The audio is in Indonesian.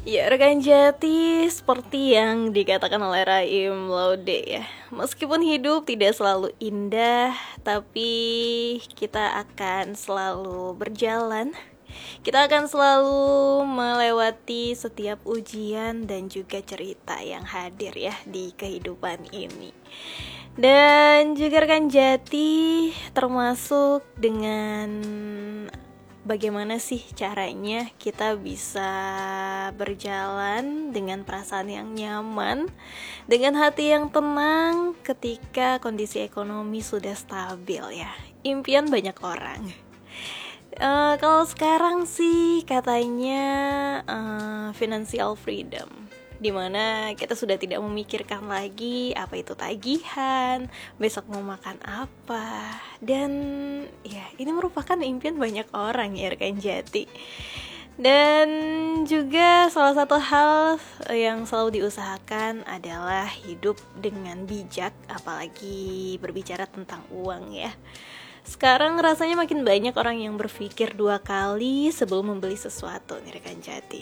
Ya, rekan Jati, seperti yang dikatakan oleh Raim Laude ya. Meskipun hidup tidak selalu indah, tapi kita akan selalu berjalan. Kita akan selalu melewati setiap ujian dan juga cerita yang hadir ya di kehidupan ini. Dan juga rekan Jati, termasuk dengan bagaimana sih caranya kita bisa berjalan dengan perasaan yang nyaman, dengan hati yang tenang ketika kondisi ekonomi sudah stabil ya. Impian banyak orang. Kalau sekarang sih katanya financial freedom, dimana kita sudah tidak memikirkan lagi apa itu tagihan, besok mau makan apa. Dan ya ini merupakan impian banyak orang ya rekan Jati. Dan juga salah satu hal yang selalu diusahakan adalah hidup dengan bijak, apalagi berbicara tentang uang ya. Sekarang rasanya makin banyak orang yang berpikir 2 kali sebelum membeli sesuatu nih rekan Jati.